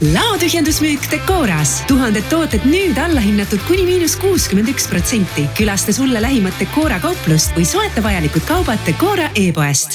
Laotühjendusmüük Decoras. 1000 tooted nüüd allahinnatud kuni –61%. Külasta sulle lähimat Decora kauplust või soeta vajalikud kaubad Decora e-poest.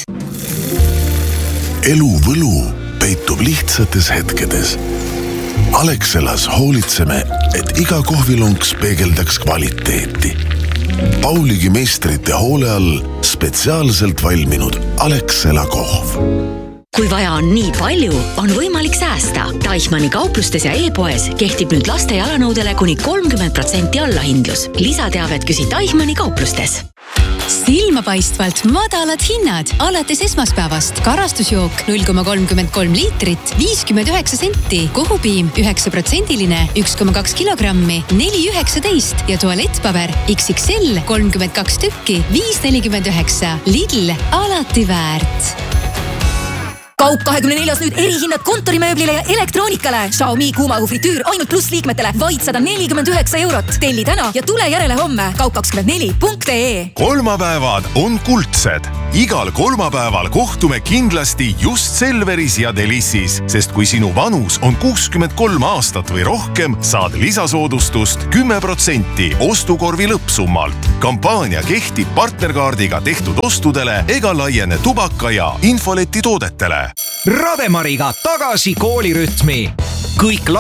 Elu võlu peitub lihtsates hetkedes. Alexelas hoolitseme, et iga kohvilunks peegeldaks kvaliteeti. Pauligi meistrite hoole all spetsiaalselt valminud Alexela kohv. Kui vaja on nii palju, on võimalik säästa. Teichmanni kauplustes ja e-poes kehtib nüüd laste jalanõudele kuni 30% allahindlus. Lisateavet küsi Teichmanni kauplustes. Silmapaistvalt madalad hinnad alates esmaspäevast. Karastusjook 0,33 liitrit, 59 senti. Kohupiim 9%-line, 1,2 kilogrammi, 4,19 ja tualettpaber XXL 32 tükki, 5,49. Lidl, alati väärt. Kaup 24 nüüd erihinnad kontorimööblile ja elektroonikale. Xiaomi kuumaõhu fritüür ainult pluss liikmetele vaid 149 €. Telli täna ja tule järele homme. Kaup24.ee. Kolmapäevad on kuldsed. Igal kolmapäeval kohtume kindlasti just Selveris ja Delissis, sest kui sinu vanus on 63 aastat või rohkem, saad lisasoodustust 10% ostukorvi lõppsummalt. Kampaania kehtib partnerkaardiga tehtud ostudele ega laiene tubaka ja infoleti toodetele. Rademariga tagasi koolirütmi. Kõik